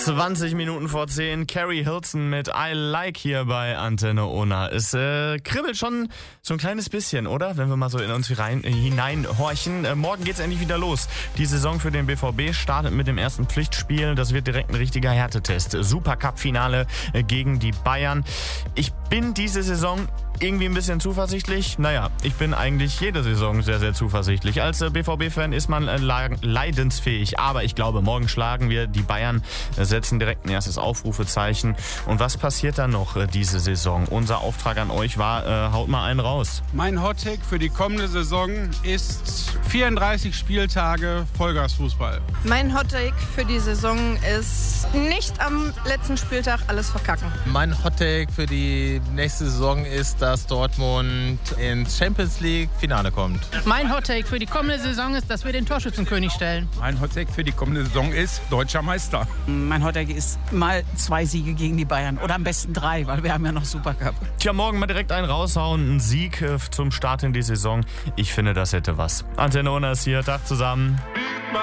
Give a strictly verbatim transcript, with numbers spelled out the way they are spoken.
zwanzig Minuten vor zehn, Carrie Hilton mit I Like hier bei Antenne Unna. Es äh, kribbelt schon so ein kleines bisschen, oder? Wenn wir mal so in uns rein, äh, hineinhorchen. Äh, morgen geht's endlich wieder los. Die Saison für den B V B startet mit dem ersten Pflichtspiel. Das wird direkt ein richtiger Härtetest. Supercup-Finale äh, gegen die Bayern. Ich bin diese Saison irgendwie ein bisschen zuversichtlich. Naja, ich bin eigentlich jede Saison sehr, sehr zuversichtlich. Als äh, B V B-Fan ist man äh, leidensfähig. Aber ich glaube, morgen schlagen wir die Bayern, äh, setzen direkt ein erstes Aufrufezeichen. Und was passiert dann noch äh, diese Saison? Unser Auftrag an euch war, äh, haut mal einen raus. Mein Hottake für die kommende Saison ist vierunddreißig Spieltage Vollgasfußball. Mein Hottake für die Saison ist nicht am letzten Spieltag alles verkacken. Mein Hottake für die nächste Saison ist, dass Dortmund ins Champions League Finale kommt. Mein Hottake für die kommende Saison ist, dass wir den Torschützenkönig stellen. Mein Hottake für die kommende Saison ist deutscher Meister. Mein Hottake ist mal zwei Siege gegen die Bayern oder am besten drei, weil wir haben ja noch Supercup. Tja, morgen mal direkt einen raushauen, ein Sieg äh, zum Start in die Saison. Ich finde, das hätte was. Antenne Unna ist hier, Tag zusammen.